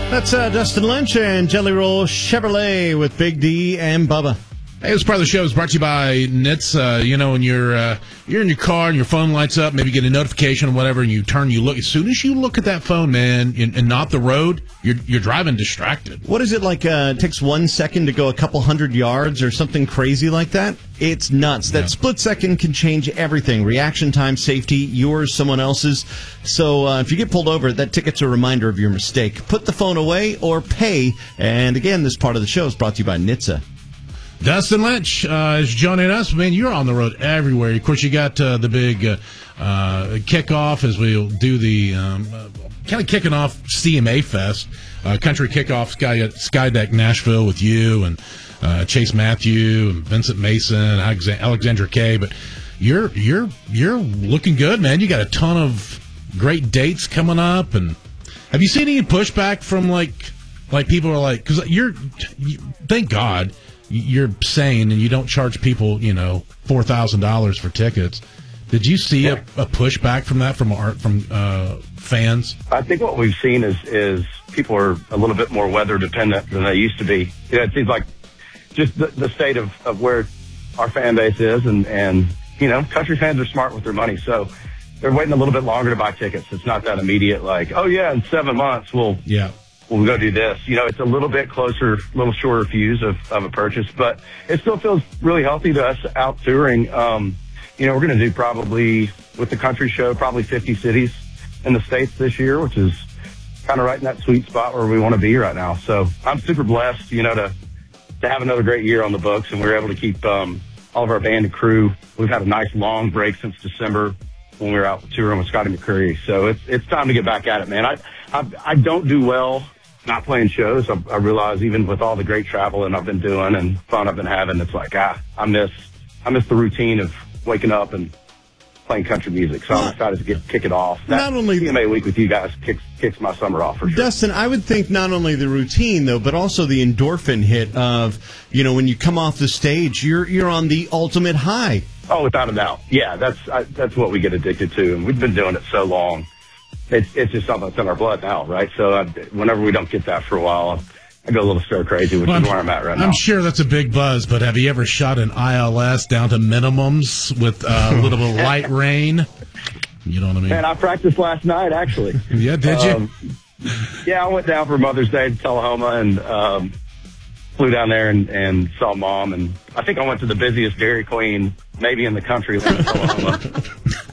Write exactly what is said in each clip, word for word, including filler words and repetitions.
That's uh, Dustin Lynch and Jelly Roll Chevrolet with Big D and Bubba. Hey, this part of the show is brought to you by N H T S. Uh, you know, when you're uh, you're in your car and your phone lights up, maybe you get a notification or whatever, and you turn, you look. As soon as you look at that phone, man, and, and not the road, you're you're driving distracted. What is it like? Uh, it takes one second to go a couple hundred yards or something crazy like that. It's nuts. That yeah. split second can change everything. Reaction time, safety, yours, someone else's. So uh, if you get pulled over, that ticket's a reminder of your mistake. Put the phone away or pay. And again, this part of the show is brought to you by N H T S. Dustin Lynch uh, is joining us. Man, you're on the road everywhere. Of course, you got uh, the big uh, uh, kickoff as we'll do the um, uh, kind of kicking off C M A Fest, uh, country kickoff Sky at Skydeck Nashville with you and uh, Chase Matthew and Vincent Mason, Alexandra Kay. But you're you're you're looking good, man. You got a ton of great dates coming up. And have you seen any pushback from like like people are like, because you're you, thank God. You're sane and you don't charge people, you know, four thousand dollars for tickets. Did you see a, a pushback from that from art from uh, fans? I think what we've seen is is people are a little bit more weather dependent than they used to be. Yeah, it seems like just the, the state of, of where our fan base is, and, and you know, country fans are smart with their money, so they're waiting a little bit longer to buy tickets. It's not that immediate, like, oh yeah, in seven months we'll yeah. we'll go do this. You know, it's a little bit closer, a little shorter fuse of, of a purchase, but it still feels really healthy to us out touring. Um, you know, we're going to do probably, with the country show, probably fifty cities in the States this year, which is kind of right in that sweet spot where we want to be right now. So I'm super blessed, you know, to, to have another great year on the books, and we're able to keep um, all of our band and crew. We've had a nice long break since December when we were out touring with Scotty McCreery. So it's, it's time to get back at it, man. I, I, I don't do well not playing shows. I, I realize even with all the great traveling I've been doing and fun I've been having, it's like, ah, I miss, I miss the routine of waking up and playing country music. So I'm excited to get, kick it off. That Not only C M A week with you guys kicks, kicks my summer off for sure. Dustin, I would think not only the routine though, but also the endorphin hit of, you know, when you come off the stage, you're, you're on the ultimate high. Oh, without a doubt. Yeah. That's, I, that's what we get addicted to. And we've been doing it so long. It's it's just something that's in our blood now, right? So I, whenever we don't get that for a while, I go a little stir crazy, which well, is where I'm at right now. I'm sure that's a big buzz, but have you ever shot an I L S down to minimums with uh, a little bit of light rain? You know what I mean? Man, I practiced last night, actually. Yeah, did you? Um, yeah, I went down for Mother's Day to Tullahoma and um, flew down there and, and saw Mom. And I think I went to the busiest Dairy Queen maybe in the country in Tullahoma.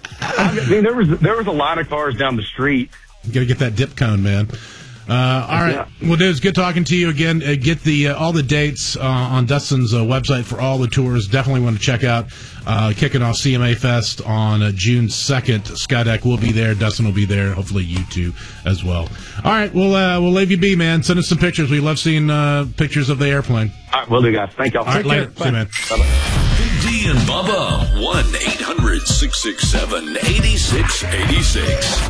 I mean, there was there was a line of cars down the street. You got to get that dip cone, man. Uh, all right. Yeah. Well, dude, it's good talking to you again. Uh, get the uh, all the dates uh, on Dustin's uh, website for all the tours. Definitely want to check out uh, kicking off C M A Fest on uh, June second. Skydeck will be there. Dustin will be there. Hopefully you too as well. All right. We'll, uh, we'll leave you be, man. Send us some pictures. We love seeing uh, pictures of the airplane. All right. Will do, guys. Thank y'all. All right. Later. See you, man. Bye-bye. Big D and Bubba, one eight hundred six six seven eight six eight six.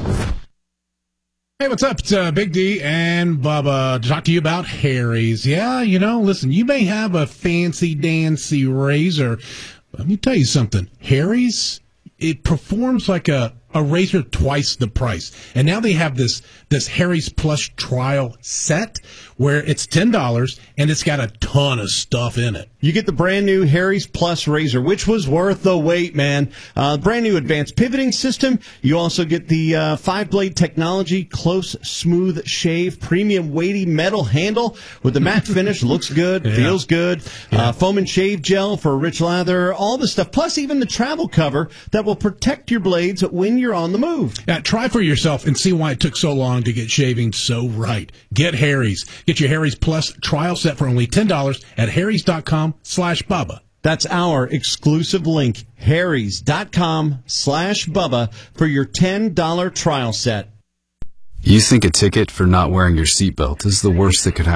Hey, what's up? It's uh, Big D and Bubba to talk to you about Harry's. Yeah, you know, listen, you may have a fancy dancy razor. Let me tell you something. Harry's, it performs like a, a razor twice the price. And now they have this, this Harry's Plus trial set where it's ten dollars and it's got a ton of stuff in it. You get the brand new Harry's Plus razor, which was worth the wait, man. Uh, brand new advanced pivoting system. You also get the uh, five-blade technology, close, smooth shave, premium weighty metal handle with the matte finish. Looks good, yeah. feels good. Yeah. Uh, foam and shave gel for rich lather, all the stuff. Plus even the travel cover that will protect your blades when you're on the move. Yeah, try for yourself and see why it took so long to get shaving so right. Get Harry's. Get your Harry's Plus trial set for only ten dollars at harrys dot com slash Bubba. That's our exclusive link, harrys dot com slash Bubba, for your ten dollars trial set. You think a ticket for not wearing your seatbelt is the worst that could happen?